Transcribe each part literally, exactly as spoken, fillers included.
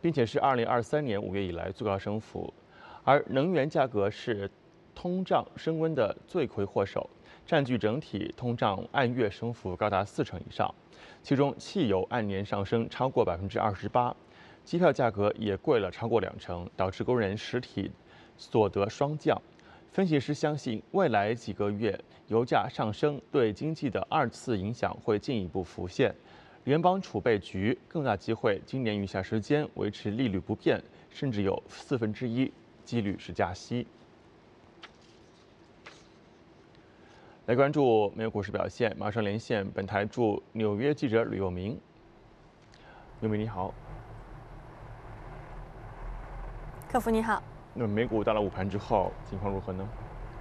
并且是二零二三年五月以来最高升幅。而能源价格是通胀升温的罪魁祸首，占据整体通胀按月升幅高达四成以上。其中，汽油按年上升超过百分之二十八，机票价格也贵了超过两成，导致工人实体所得双降。分析师相信，未来几个月油价上升对经济的二次影响会进一步浮现。联邦储备局更大机会今年余下时间维持利率不变，甚至有四分之一几率是加息。来关注美国股市表现，马上连线本台驻纽约记者吕佑明。佑明你好， 客服你好。 那么美股到了午盘之后，情况如何呢？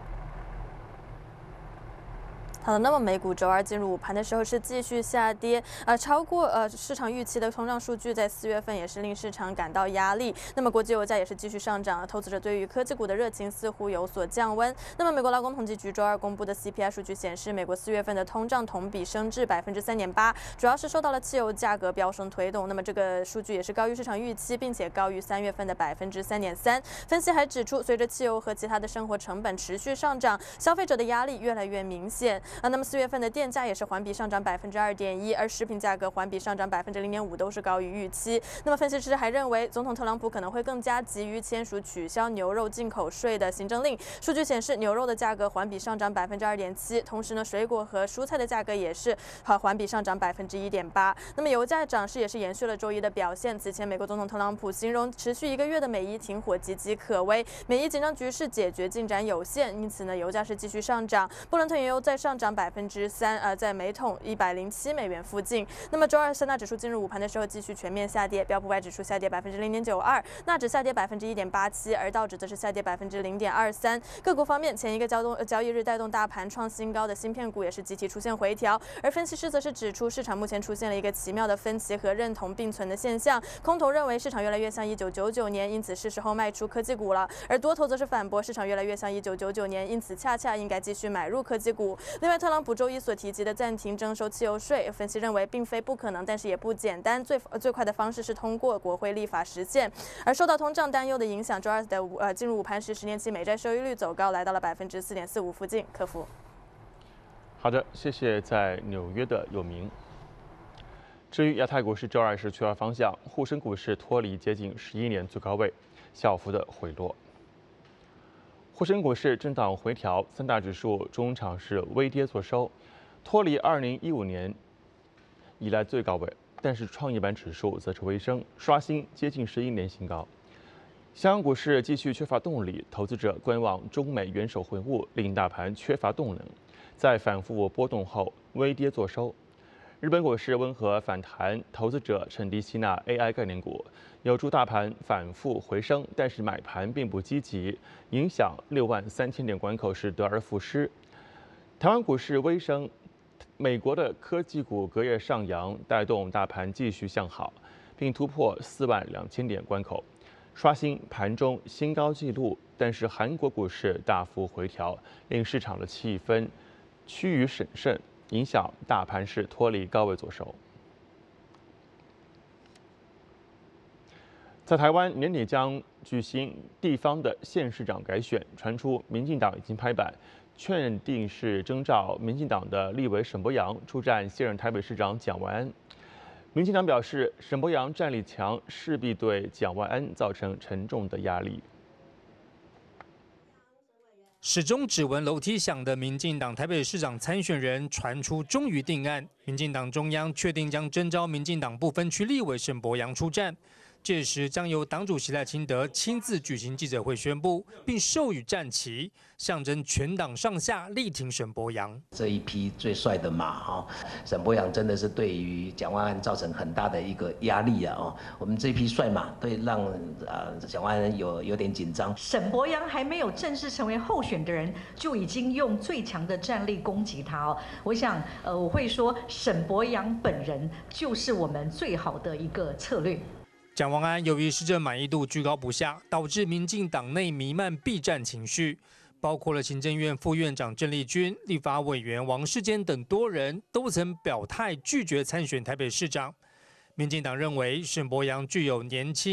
好的，那么美股周二进入午盘的时候是继续下跌，呃，超过呃市场预期的通胀数据在四月份也是令市场感到压力。那么国际油价也是继续上涨，投资者对于科技股的热情似乎有所降温。那么美国劳工统计局周二公布的 C P I 数据显示，美国四月份的通胀同比升至百分之三点八，主要是受到了汽油价格飙升推动。那么这个数据也是高于市场预期，并且高于三月份的百分之三点三。分析还指出，随着汽油和其他的生活成本持续上涨，消费者的压力越来越明显。啊，那么四月份的电价也是环比上涨百分之二点一，而食品价格环比上涨百分之零点五，都是高于预期。那么分析师还认为，总统特朗普可能会更加急于签署取消牛肉进口税的行政令。数据显示，牛肉的价格环比上涨百分之二点七，同时呢，水果和蔬菜的价格也是好环比上涨百分之一点八。那么油价涨势也是延续了周一的表现。此前，美国总统特朗普形容持续一个月的美伊停火岌岌可危，美伊紧张局势解决进展有限，因此呢，油价是继续上涨。布伦特原油在上涨百分之三，呃，在每桶一百零七美元附近。那么周二三大指数进入午盘的时候继续全面下跌，标普五百指数下跌百分之零点九二，纳指下跌百分之一点八七，而道指则是下跌百分之零点二三。个股方面，前一个交动交易日带动大盘创新高的芯片股也是集体出现回调，而分析师则是指出，市场目前出现了一个奇妙的分歧和认同并存的现象。空头认为市场越来越像一九九九年，因此是时候卖出科技股了，而多头则是反驳市场越来越像一九九九年，因此恰恰应该继续买入科技股。另外，特朗普周一所提及的暂停征收汽油税，分析认为并非不可能，但是也不简单。最最快的方式是通过国会立法实现。而受到通胀担忧的影响，周二的呃进入午盘时，十年期美债收益率走高，来到了百分之四点四五附近。客服。 好的，谢谢在纽约的友明。至于亚太股市，周二是缺乏方向，沪深股市脱离接近十一年最高位，小幅的回落。沪深股市震荡回调，三大指数中场是微跌作收，脱离二零一五年以来最高位。但是创业板指数则是微升，刷新接近十一年新高。香港股市继续缺乏动力，投资者观望中美元首会晤，令大盘缺乏动能，在反复波动后微跌作收。日本股市温和反弹，投资者趁低吸纳 A I 概念股，有助大盘反复回升，但是买盘并不积极，影响六万三千点关口是得而复失。台湾股市微升，美国的科技股隔夜上扬，带动大盘继续向好，并突破四万两千点关口，刷新盘中新高纪录。但是韩国股市大幅回调，令市场的气氛趋于审慎，影响大盘是脱离高位作收。在台湾年底将举行地方的县市长改选，传出民进党已经拍板，确定是征召民进党的立委沈伯洋出战现任台北市长蒋万安。民进党表示，沈伯洋战力强，势必对蒋万安造成沉重的压力。 始终只闻楼梯响的民进党台北市长参选人传出终于定案，民进党中央确定将征召民进党不分区立委沈伯洋出战。届时将由党主席赖清德亲自举行记者会宣布，并授予战旗，象征全党上下力挺沈伯洋。 这一匹最帅的马哈，沈伯洋真的是对于蒋万安造成很大的一个压力啊！哦，我们这匹帅马会让呃蒋万安有有点紧张。 沈伯洋还没有正式成为候选的人，就已经用最强的战力攻击他哦。我想，呃，我会说沈伯洋本人就是我们最好的一个策略。 蒋万安由于施政满意度居高不下，导致民进党内弥漫避战情绪，包括了行政院副院长郑丽君、立法委员王世坚等多人都曾表态拒绝参选台北市长。民进党认为沈伯洋具有年轻